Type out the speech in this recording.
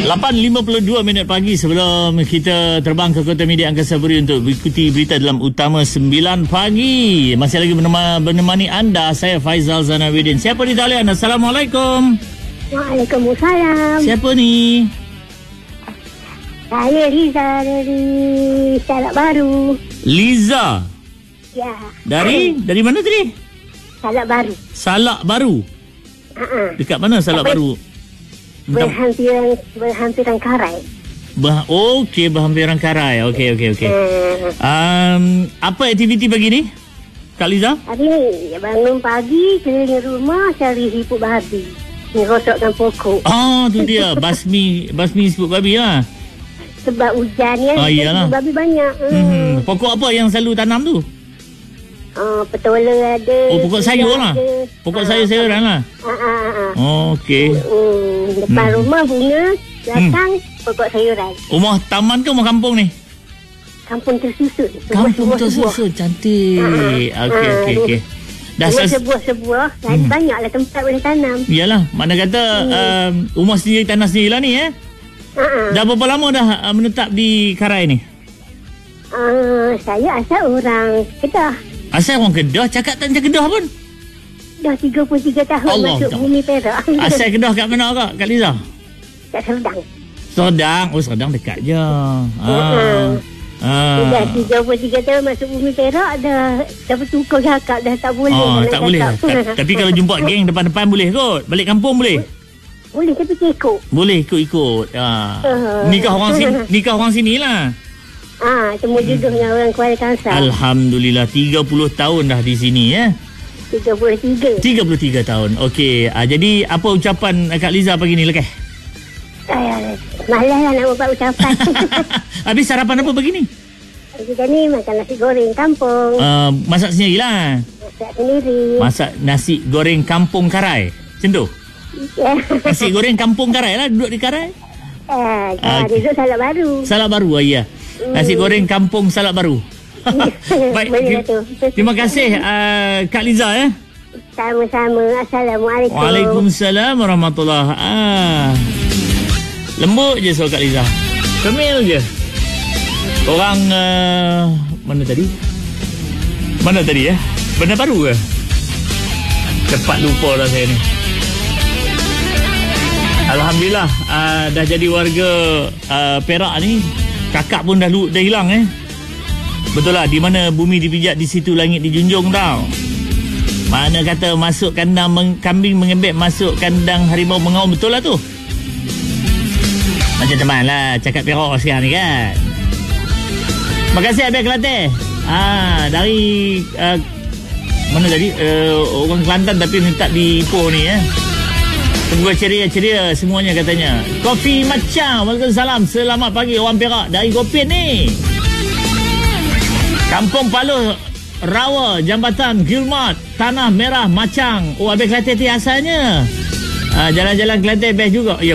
8.52 pagi sebelum kita terbang ke Kota Media Angkasa Puri untuk mengikuti berita dalam Utama 9 pagi. Masih lagi menemani anda, saya Faizal Zanawidin. Siapa di talian? Assalamualaikum. Waalaikumsalam. Siapa ni? Saya Liza dari Salak Baru. Liza? Ya. Dari mana tadi? Salak Baru. Salak Baru? Dekat mana Salak Baru? Berhampiran Karai. Okey, berhampiran Karai. Okey. Apa aktiviti pagi ni, Kak Liza? Hari ni bangun pagi, keliling rumah cari siput babi. Rosokkan pokok. Tu dia. Basmi siput babi lah. Sebab hujan ya. Iyalah. Siput babi banyak. Pokok apa yang selalu tanam tu? Petola ada. Pokok sayur lah. Pokok sayur-sayuran lah. Okey. Depan rumah bunga, belakang pokok sayuran. Rumah taman ke rumah kampung ni? Kampung tersusun. Kampung tersusun. Cantik. Okey. Dah sebuah-sebuah. Banyaklah tempat boleh tanam. Yalah. Mana kata rumah sendiri, tanah sendiri lah ni Dah berapa lama dah menetap di Karai ni? Saya asal orang Kedah. Asal orang Kedah? Cakap tak macam Kedah pun. Dah 33 tahun Allah, masuk bumi Perak. Asal Kedah kat mana Kak Liza? Kat Serdang. Serdang dekat je. Dah 33 tahun masuk bumi Perak. Dah bertukar cakap. Dah tak boleh. Tak boleh. Tapi kalau jumpa geng depan-depan boleh kot. Balik kampung boleh? Boleh, tapi ikut. Boleh ikut. Nikah orang sini lah. Semua jodohnya orang Kuala Kangsar. Alhamdulillah, 30 tahun dah di sini 33 tahun. Okey. Jadi apa ucapan Kak Liza pagi ni, lekeh? Malas lah nak buat ucapan. Habis sarapan apa pagi ni? Kita ni makan nasi goreng kampung. Masak sendirilah. Masak sendiri. Masak nasi goreng kampung Karai. Macam tu? Nasi goreng kampung Karai lah. Duduk di Karai? Duduk Salak Baru. Salak Baru, ya. Nasi goreng kampung Salak Baru. Baik, terima kasih Kak Liza Sama-sama. Assalamualaikum. Waalaikumsalam warahmatullahi. Lembut je soal Kak Liza. Kemil je. Orang mana tadi Benda Baru ke? Cepat lupa dah saya ni. Alhamdulillah, dah jadi warga Perak ni. Kakak pun dah hilang Betul lah, di mana bumi dipijak, di situ langit dijunjung tau. Mana kata masuk kandang kambing mengembek, masuk kandang harimau mengaum. Betul lah tu. Macam teman lah cakap Perak sekarang ni kan. Terima kasih Abang Kelantan. Dari mana tadi? Orang Kelantan tapi menetap di Ipoh ni Semoga ceria semuanya katanya. Kopi Macang, waalaikumsalam. Selamat pagi orang Perak dari Gopin ni. Kampung Paluh, Rawa, Jambatan, Gilmat, Tanah Merah, Macang. Abang Kelantan asalnya. Jalan-jalan Kelantan best juga. Ya,